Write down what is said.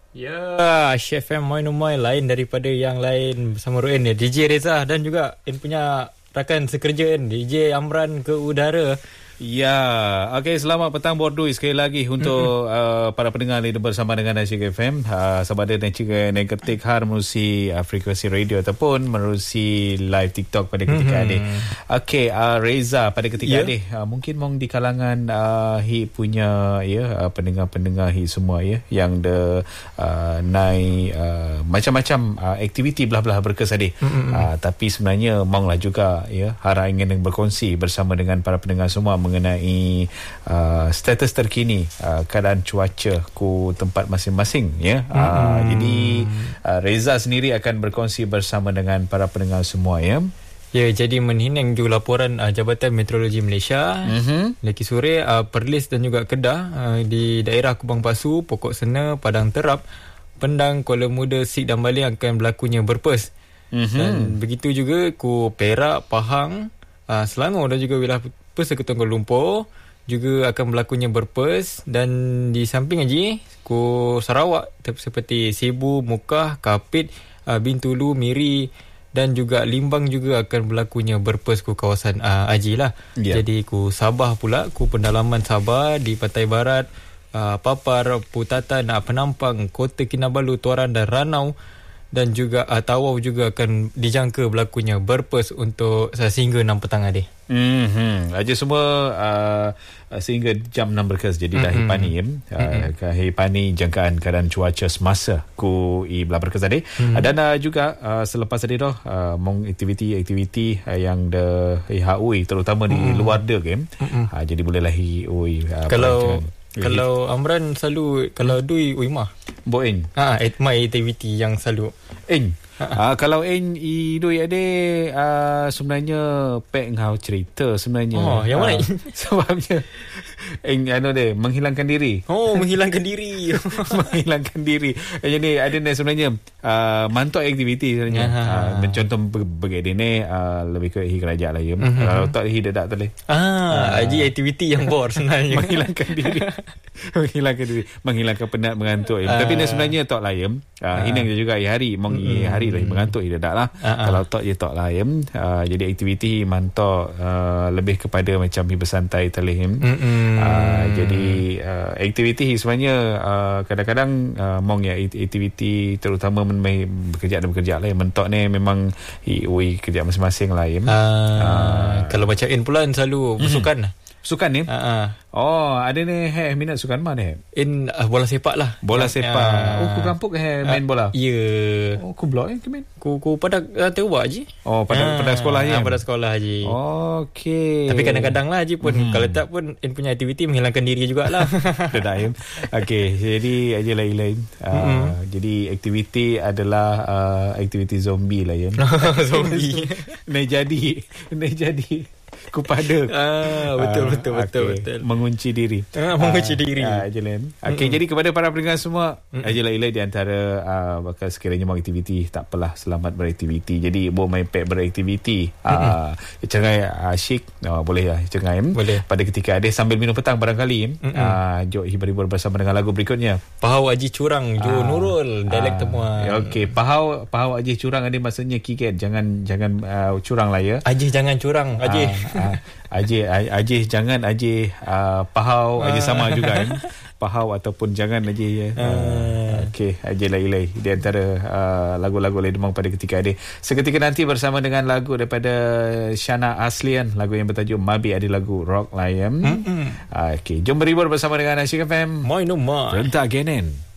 Ya, Chef M Moin lain daripada yang lain bersama Ruin ya. DJ Reza dan juga punya rakan sekerja DJ Amran ke udara. Ya, okey, selamat petang bordui sekali lagi untuk para pendengar ini bersama dengan Asyik FM. Sama ada yang ketik har menerusi frekuensi radio ataupun menerusi live TikTok pada ketika ini. Okey, Reza pada ketika ini mungkin mong di kalangan hi punya pendengar-pendengar hi semua yang de naik macam-macam aktiviti belah-belah berkesan tapi sebenarnya mong lah juga hara ingin berkongsi bersama dengan para pendengar semua mengenai status terkini keadaan cuaca ku tempat masing-masing jadi Reza sendiri akan berkongsi bersama dengan para pendengar semua Ya, jadi menhinang juga laporan Jabatan Meteorologi Malaysia. Laki sore Perlis dan juga Kedah di daerah Kubang Pasu, Pokok Sena, Padang Terap, Pendang, Kuala Muda, Sik dan Baling akan berlakunya berpes. Dan begitu juga ku Perak, Pahang, Selangor dan juga wilayah Persekutuan Kuala Lumpur juga akan berlakunya berpes. Dan di samping lagi ku Sarawak seperti Cebu, Mukah, Kapit, Bintulu, Miri dan juga Limbang juga akan berlakunya berpes ku kawasan Haji lah. Jadi ku Sabah pula, ku pendalaman Sabah di Pantai Barat, Papar, Putatan, Penampang, Kota Kinabalu, Tuaran dan Ranau dan juga Tawau juga akan dijangka berlakunya berpes untuk sehingga 6 petang tadi. Aja semua sehingga jam 6 berkes. Jadi dah hipani hipani jangkaan keadaan cuaca semasa ku belah berkes tadi. Dan juga selepas tadi dah mong aktiviti yang de haui terutama di luar de game. Jadi bolehlah hiui kalau Amran selalu kalau dui uimah boin my activity yang selalu kalau idoi ade sebenarnya pek ngau cerita sebenarnya. Yang mana? Sebabnya menghilangkan diri. Menghilangkan diri. Menghilangkan diri. Jadi ada ni sebenarnya mantuk aktiviti sebenarnya. Contoh begini ni lebih ke kerajaan lah kalau tak hidup tak boleh. Aji aktiviti yang bor sebenarnya. Menghilangkan diri. Menghilangkan penat mengantuk. Tapi ni sebenarnya tak layam. Hinang juga hari mong hari lah mengantuk dia tak lah. Kalau tak je tak lah jadi aktiviti mantok lebih kepada macam bersantai telih jadi aktiviti sebenarnya kadang-kadang mong aktiviti terutama bekerja lah mentok ni memang kerja masing-masing lah kalau macam pula selalu bersukan sukan ni ada ni minat sukan mana bola sepak lah. Bola sepak. Ku kampung main bola. Ya. Ku blok ke main. Ku pada tewak je. Pada sekolah je. Pada sekolah je. Okey. Tapi kadang-kadang lah je pun kalau tak pun punya aktiviti menghilangkan diri jugalah. Dah okey, jadi aja lain-lain. Jadi aktiviti adalah aktiviti zombie lah Zombie. Naik jadi kepada betul. Mengunci diri. Mengunci diri. Jadi kepada para pendengar semua, ajalah ilai di antara bakal sekiranya mau aktiviti tak apalah, selamat beraktiviti. Jadi main pek beraktiviti. Cengai asyik boleh lah cengai. Boleh. Pada ketika ada sambil minum petang barangkali jom hibur bersama dengan lagu berikutnya. Pahau Haji Curang Jo Nurul dialek temuan. Okey, Pahau Haji Curang ada maksudnya kiket, jangan curang lah ya. Ajih jangan curang, Ajih. Ajih jangan Ajih Pahau Ajih sama juga Pahau ataupun jangan Ajih okey, Ajih lai-lai di antara lagu-lagu lain memang pada ketika ini. Seketika nanti bersama dengan lagu daripada Shana Aslian, lagu yang bertajuk Mabi, ada lagu rock lah okey, jom berhibur bersama dengan Asyik FM. Moin Rentak Genen.